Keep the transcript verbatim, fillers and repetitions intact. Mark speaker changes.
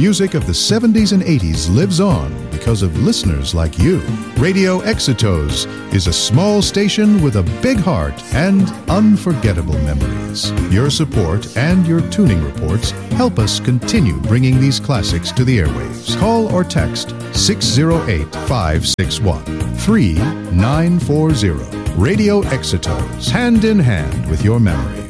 Speaker 1: music of the seventies and eighties lives on because of listeners like you. Radio Exitos is a small station with a big heart and unforgettable memories. Your support and your tuning reports help us continue bringing these classics to the airwaves. Call or text six zero eight, five six one, three nine four zero. Radio Exitos, hand in hand with your memory.